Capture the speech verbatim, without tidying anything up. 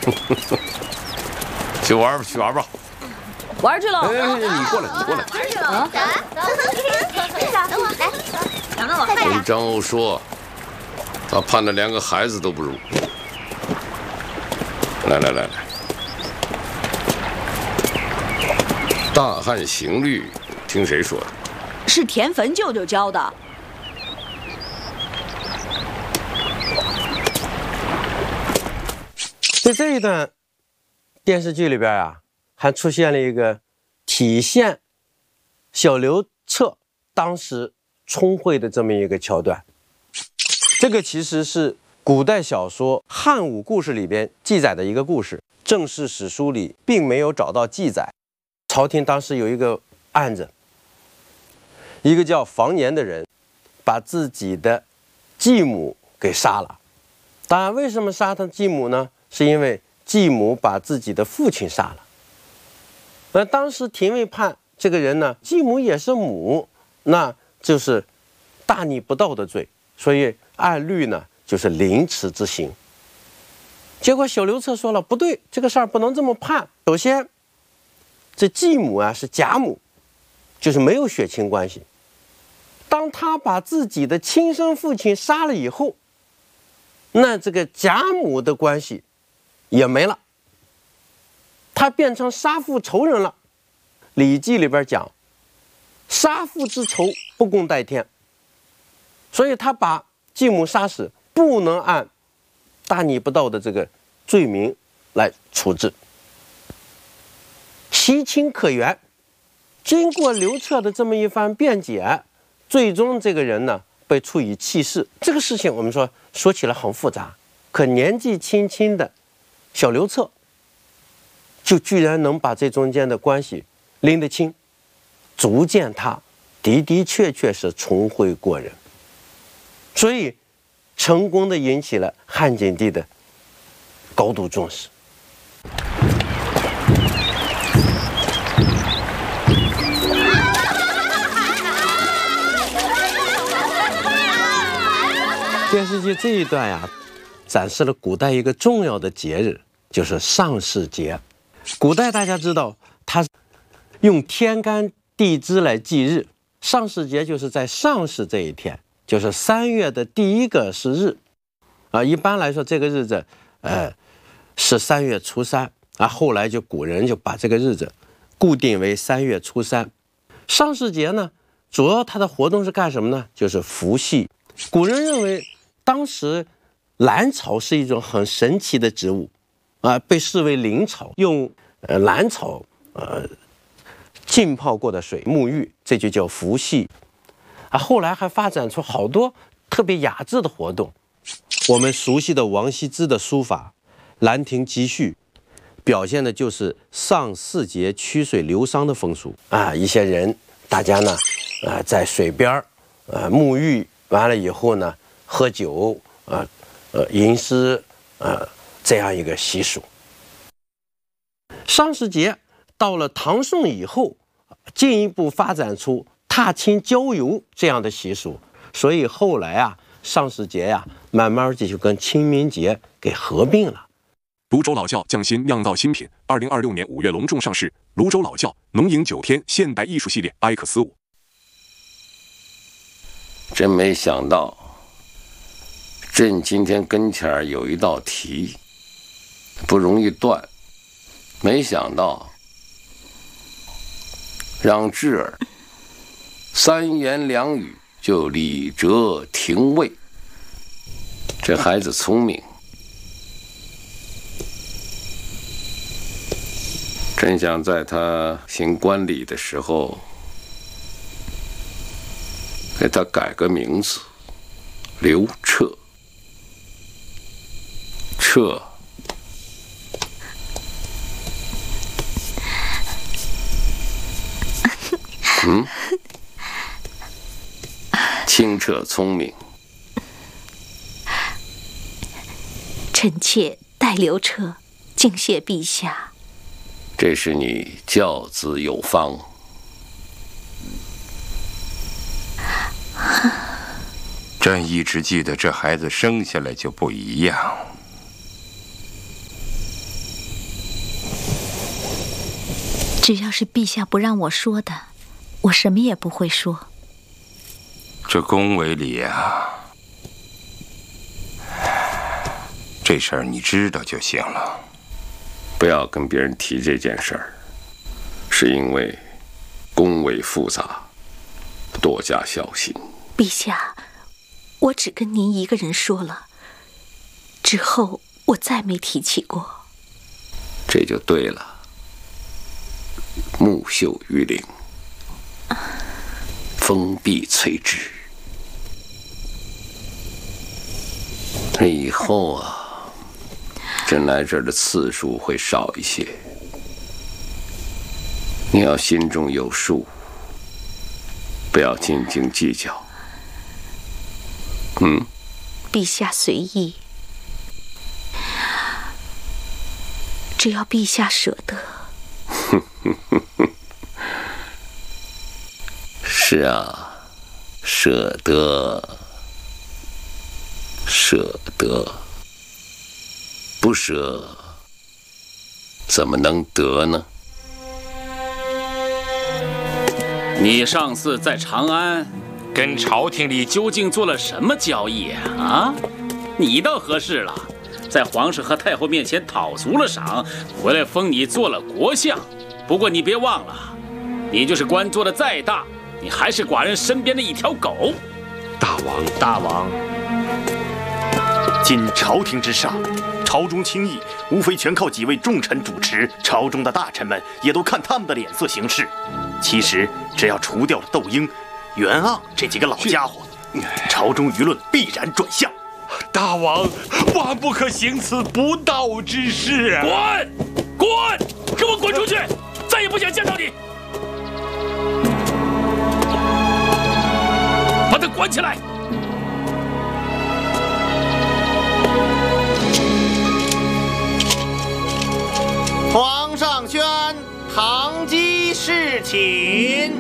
去玩吧，去玩吧。 玩去了。 哎，你过来，你过来。 玩去了。走，走，等我来，等等我，快点。 听张欧说，他盼着连个孩子都不如。来来来来，大汉刑律，听谁说的？ 是田汾舅舅教的。 在这一段电视剧里边啊，还出现了一个体现小刘彻当时聪慧的这么一个桥段。这个其实是古代小说《汉武故事》里边记载的一个故事，正史史书里并没有找到记载。朝廷当时有一个案子，一个叫房年的人把自己的继母给杀了。当然，为什么杀他继母呢？是因为继母把自己的父亲杀了。那当时廷尉判这个人呢，继母也是母，那就是大逆不道的罪，所以按律呢就是凌迟之刑。结果小刘彻说了，不对，这个事儿不能这么判。首先，这继母啊是假母，就是没有血亲关系。当他把自己的亲生父亲杀了以后，那这个假母的关系也没了，他变成杀父仇人了。《礼记》里边讲，杀父之仇，不共戴天。所以他把继母杀死，不能按大逆不道的这个罪名来处置，其情可原。经过刘彻的这么一番辩解，最终这个人呢被处以弃市。这个事情我们说说起来很复杂，可年纪轻轻的小刘彻就居然能把这中间的关系拎得清，足见他的的确确是聪慧过人，所以成功的引起了汉景帝的高度重视。电视剧这一段呀，展示了古代一个重要的节日，就是上巳节。古代大家知道，它用天干地支来记日，上巳节就是在上巳这一天，就是三月的第一个是日，啊，一般来说这个日子，呃，是三月初三啊。后来就古人就把这个日子固定为三月初三。上巳节呢，主要它的活动是干什么呢？就是伏羲。古人认为，当时兰草是一种很神奇的植物，啊、呃，被视为灵草，用呃兰草呃浸泡过的水沐浴，这就叫伏羲。啊，后来还发展出好多特别雅致的活动。我们熟悉的王羲之的书法《兰亭集序》，表现的就是上巳节曲水流觞的风俗啊。一些人，大家呢，啊、呃，在水边儿，呃，沐浴完了以后呢，喝酒，啊、呃，呃，吟诗，呃，这样一个习俗。上巳节到了唐宋以后，进一步发展出踏青郊游这样的习俗，所以后来啊，上巳节呀、啊，慢慢就跟清明节给合并了。 泸州老窖匠心酿造新品，二零二六年五月隆重上市。泸州老窖浓饮九天现代艺术系列 I 克斯五。 真没想到，朕今天跟前儿有一道题，不容易断。没想到，让智儿三言两语就李哲廷尉，这孩子聪明。真想在他行冠礼的时候，给他改个名字，刘彻。彻，嗯，清澈聪明。 臣妾代刘彻敬谢陛下。 这是你教子有方。 朕一直记得这孩子生下来就不一样。 只要是陛下不让我说的，我什么也不会说。 这宫闱里啊，这事儿你知道就行了。 不要跟别人提这件事儿，是因为宫闱复杂，多加小心。 陛下，我只跟您一个人说了，之后我再没提起过。 这就对了。木秀于林，风必摧之。这以后啊，朕来这儿的次数会少一些。你要心中有数，不要斤斤计较。嗯， 陛下随意，只要陛下舍得。 是啊，舍得，舍得，不舍怎么能得呢？ 你上次在长安跟朝廷里究竟做了什么交易啊？啊，你倒合适了，在皇上和太后面前讨足了赏，回来封你做了国相。不过你别忘了，你就是官做的再大，你还是寡人身边的一条狗。 大王， 大王， 今朝廷之上，朝中轻易无非全靠几位重臣主持，朝中的大臣们也都看他们的脸色行事。其实只要除掉了窦婴、袁盎这几个老家伙，朝中舆论必然转向。 大王，万不可行此不道之事啊！ 滚！滚！给我滚出去！再也不想见到你！把他关起来！ 皇上宣，堂姬侍寝。